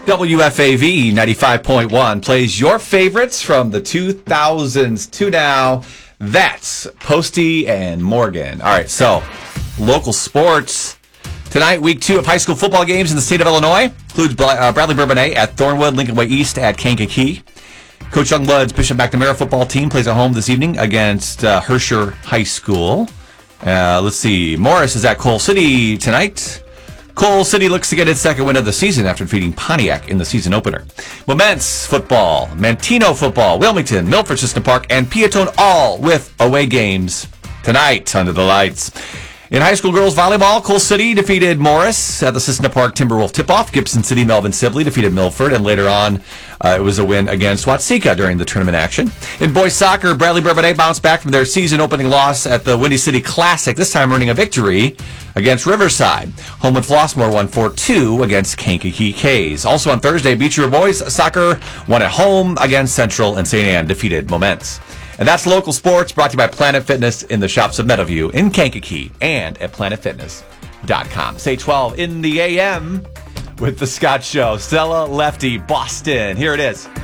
WFAV 95.1 plays your favorites from the 2000s to now. That's Posty and Morgan. All right, so local sports. Tonight, week 2 of high school football games in the state of Illinois. Includes Bradley Bourbonnais at Thornwood, Lincoln Way East at Kankakee. Coach Youngblood's Bishop McNamara football team plays at home this evening against Herscher High School. Let's see. Morris is at Coal City tonight. Coal City looks to get its second win of the season after defeating Pontiac in the season opener. Momence football, Mantino football, Wilmington, Milford System Park, and Peatone all with away games tonight under the lights. In high school girls volleyball, Coal City defeated Morris at the System Park Timberwolf tip-off. Gibson City, Melvin Sibley defeated Milford, and later on it was a win against Watseka during the tournament action. In boys soccer, Bradley Bourbonnais bounced back from their season-opening loss at the Windy City Classic, this time earning a victory against Riverside. Holman Flossmoor won 4-2 against Kankakee K's. Also on Thursday, Beecher boys soccer won at home against Central, and St. Anne defeated Momence. And that's local sports brought to you by Planet Fitness in the shops of Meadowview in Kankakee and at planetfitness.com. Say 12 in the AM with the Scott Show. Stella Lefty, Boston. Here it is.